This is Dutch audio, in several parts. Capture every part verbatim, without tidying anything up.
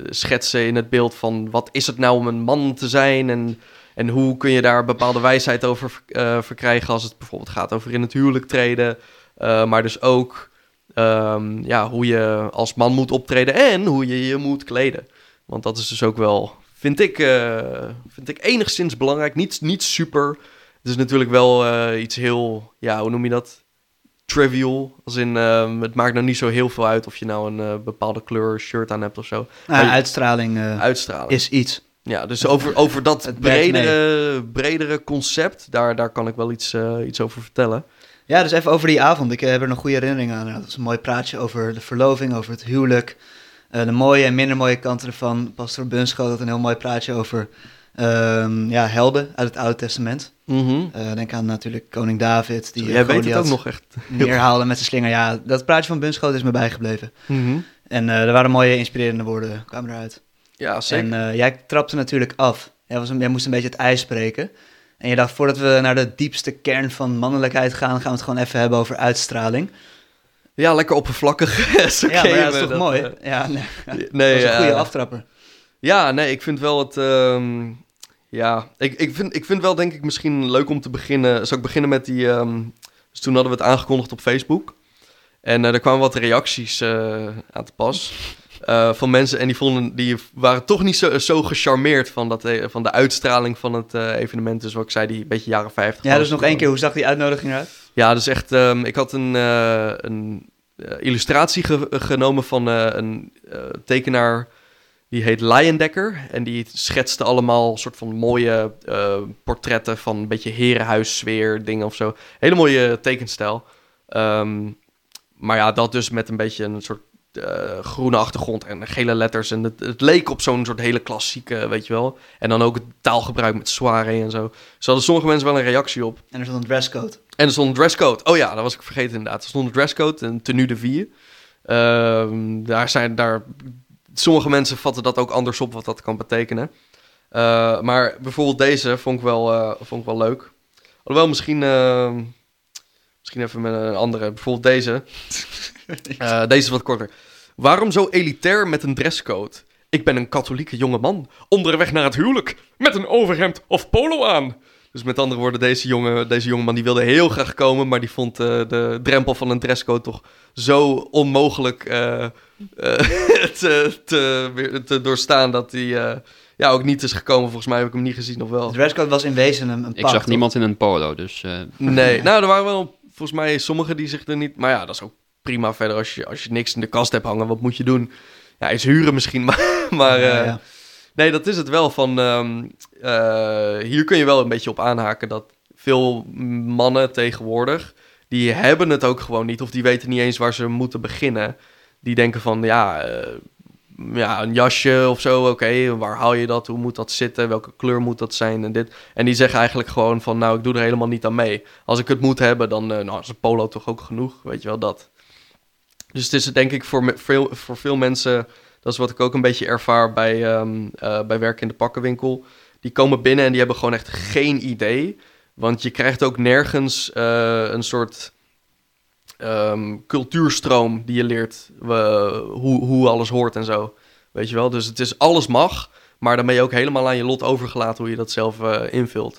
schetsen in het beeld van wat is het nou om een man te zijn en, en hoe kun je daar bepaalde wijsheid over uh, verkrijgen als het bijvoorbeeld gaat over in het huwelijk treden, uh, maar dus ook um, ja, hoe je als man moet optreden en hoe je je moet kleden. Want dat is dus ook wel, vind ik, uh, vind ik enigszins belangrijk, niet, niet super. Het is natuurlijk wel uh, iets heel, ja, hoe noem je dat? Trivial, als in, uh, het maakt nou niet zo heel veel uit of je nou een uh, bepaalde kleur shirt aan hebt of zo. Nou, je, uitstraling, uh, uitstraling is iets. Ja, dus over, over dat bredere, bredere concept, daar, daar kan ik wel iets, uh, iets over vertellen. Ja, dus even over die avond. Ik heb er nog goede herinneringen aan. Dat was een mooi praatje over de verloving, over het huwelijk. Uh, de mooie en minder mooie kanten ervan. Pastor Bunschoot had een heel mooi praatje over um, ja, helden uit het Oude Testament. Mm-hmm. Uh, denk aan natuurlijk koning David. Die Jij weet het ook nog echt. Neerhaalde met zijn slinger. Ja, dat praatje van Bunschoot is me bijgebleven. Mm-hmm. En uh, er waren mooie inspirerende woorden, kwamen eruit. Ja, zeker. En uh, jij trapte natuurlijk af. Jij, was een, jij moest een beetje het ijs breken. En je dacht, voordat we naar de diepste kern van mannelijkheid gaan, gaan we het gewoon even hebben over uitstraling. Ja, lekker oppervlakkig. Ja, maar ja, dat is toch dat, mooi? Uh, ja, nee, nee, dat is een goede uh, aftrapper. Ja, nee, ik vind wel het... Um, ja, ik, ik, vind, ik vind wel denk ik misschien leuk om te beginnen. Zal ik beginnen met die... Um, dus toen hadden we het aangekondigd op Facebook. En uh, er kwamen wat reacties uh, aan te pas. Uh, van mensen en die, vonden, die waren toch niet zo, zo gecharmeerd van, dat, van de uitstraling van het uh, evenement. Dus wat ik zei, die een beetje jaren vijftig. Ja, dus nog één keer, hoe zag die uitnodiging eruit? Ja, dus echt, um, ik had een, uh, een uh, illustratie ge- genomen van uh, een uh, tekenaar, die heet Leyendecker. En die schetste allemaal soort van mooie uh, portretten van een beetje herenhuissfeer, dingen of zo. Hele mooie tekenstijl. Um, maar ja, dat dus met een beetje een soort Uh, groene achtergrond en gele letters. En het, het leek op zo'n soort hele klassieke, weet je wel. En dan ook het taalgebruik met soirée en zo. Dus hadden sommige mensen wel een reactie op. En er stond een dresscode. En er stond een dresscode. Oh ja, dat was ik vergeten inderdaad. Er stond een dresscode, een tenue de vie. Uh, daar zijn, daar... Sommige mensen vatten dat ook anders op, wat dat kan betekenen. Uh, maar bijvoorbeeld deze vond ik wel, uh, vond ik wel leuk. Alhoewel, misschien... Uh, misschien even met een andere. Bijvoorbeeld deze... Uh, deze is wat korter. Waarom zo elitair met een dresscode? Ik ben een katholieke jonge man, onderweg naar het huwelijk, met een overhemd of polo aan. Dus met andere woorden, deze jonge, deze jonge man die wilde heel graag komen, maar die vond uh, de drempel van een dresscode toch zo onmogelijk uh, uh, te, te, te doorstaan dat hij uh, ja, ook niet is gekomen. Volgens mij heb ik hem niet gezien, of wel? De dresscode was in wezen een, een Ik pak, zag toch? niemand in een polo, dus... Uh... Nee, nou, er waren wel volgens mij sommigen die zich er niet... Maar ja, dat is ook prima verder. Als je, als je niks in de kast hebt hangen, wat moet je doen? Ja, is huren misschien, maar... maar ja, uh, ja. Nee, dat is het wel. Van, um, uh, hier kun je wel een beetje op aanhaken dat veel mannen tegenwoordig, die hebben het ook gewoon niet, of die weten niet eens waar ze moeten beginnen. Die denken van, ja, uh, ja een jasje of zo, oké, okay, waar haal je dat? Hoe moet dat zitten? Welke kleur moet dat zijn? En dit. En die zeggen eigenlijk gewoon van, nou, ik doe er helemaal niet aan mee. Als ik het moet hebben, dan uh, nou, is een polo toch ook genoeg, weet je wel, dat. Dus het is denk ik voor, me, veel, voor veel mensen, dat is wat ik ook een beetje ervaar bij, um, uh, bij werken in de pakkenwinkel. Die komen binnen en die hebben gewoon echt geen idee. Want je krijgt ook nergens uh, een soort um, cultuurstroom die je leert uh, hoe, hoe alles hoort en zo. Weet je wel? Dus het is alles mag, maar dan ben je ook helemaal aan je lot overgelaten hoe je dat zelf uh, invult.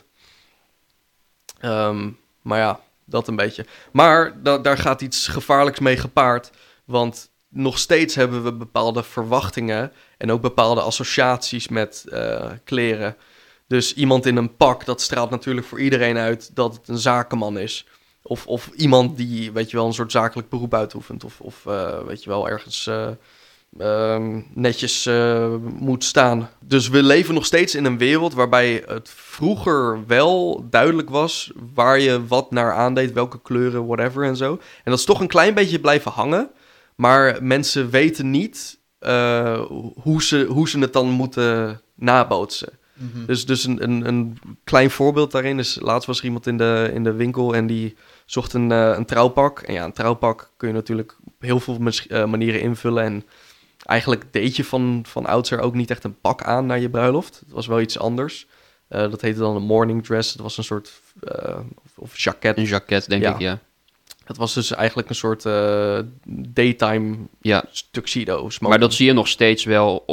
Um, maar ja, dat een beetje. Maar da- daar gaat iets gevaarlijks mee gepaard. Want nog steeds hebben we bepaalde verwachtingen en ook bepaalde associaties met uh, kleren. Dus iemand in een pak, dat straalt natuurlijk voor iedereen uit dat het een zakenman is. Of, of iemand die, weet je wel, een soort zakelijk beroep uitoefent. Of, of uh, weet je wel, ergens uh, uh, netjes uh, moet staan. Dus we leven nog steeds in een wereld waarbij het vroeger wel duidelijk was waar je wat naar aandeed, welke kleuren, whatever en zo. En dat is toch een klein beetje blijven hangen. Maar mensen weten niet uh, hoe, ze, hoe ze het dan moeten nabootsen. Mm-hmm. Dus, dus een, een, een klein voorbeeld daarin is, laatst was er iemand in de, in de winkel en die zocht een, uh, een trouwpak. En ja, een trouwpak kun je natuurlijk op heel veel mas- uh, manieren invullen. En eigenlijk deed je van, van oudsher ook niet echt een pak aan naar je bruiloft. Het was wel iets anders. Uh, dat heette dan een morning dress. Het was een soort, uh, of, of jacket. Een jacket, denk ja. ik, ja. Het was dus eigenlijk een soort uh, daytime ja. tuxedo. Maar dat zie je nog steeds wel